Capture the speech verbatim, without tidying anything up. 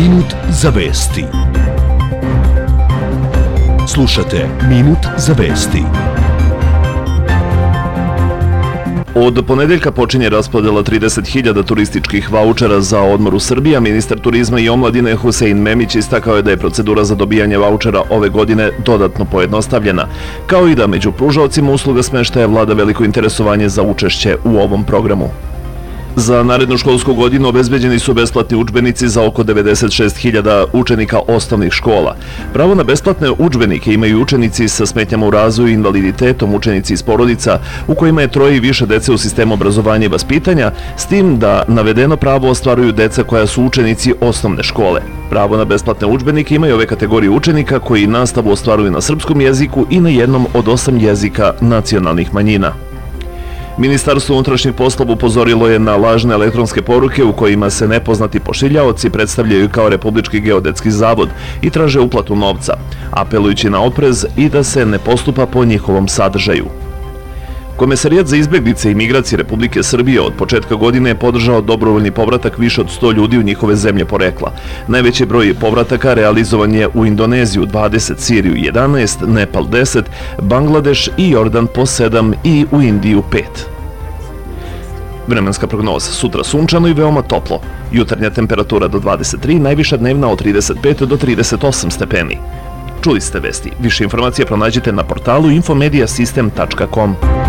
Minut za vesti. Slušate Minut za vesti. Od ponedeljka počinje raspodela trideset hiljada turističkih vaučera za odmor u Srbiji, a ministar turizma i omladine Husein Memić istakao je da je procedura za dobijanje vaučera ove godine dodatno pojednostavljena, kao i da među pružaocima usluga smeštaja vlada veliko interesovanje za učešće u ovom programu. Za narednu školsku godinu obezbeđeni su besplatni udžbenici za oko devedeset šest hiljada učenika osnovnih škola. Pravo na besplatne udžbenike imaju učenici sa smetnjama u razvoju i invaliditetom, učenici iz porodica u kojima je troje i više dece u sistemu obrazovanja i vaspitanja, s tim da navedeno pravo ostvaruju deca koja su učenici osnovne škole. Pravo na besplatne udžbenike imaju ove kategorije učenika koji nastavu ostvaruju na srpskom jeziku i na jednom od osam jezika nacionalnih manjina. Ministarstvo unutrašnjih poslova upozorilo je na lažne elektronske poruke u kojima se nepoznati pošiljaoci predstavljaju kao Republički geodetski zavod i traže uplatu novca, apelujući na oprez i da se ne postupa po njihovom sadržaju. Komesarijat za izbeglice i migracije Republike Srbije od početka godine je podržao dobrovoljni povratak više od sto ljudi u njihove zemlje porekla. Najveći broj povrataka realizovan je u Indoneziju dvadeset, Siriju jedanaest, Nepal deset, Bangladeš i Jordan po sedam i u Indiju pet. Vremenska prognoza: sutra sunčano i veoma toplo. Jutarnja temperatura do dvadeset tri, najviša dnevna od trideset pet do trideset osam stepeni. Čuli ste vesti. Više informacija pronađite na portalu infomediasistem tačka com.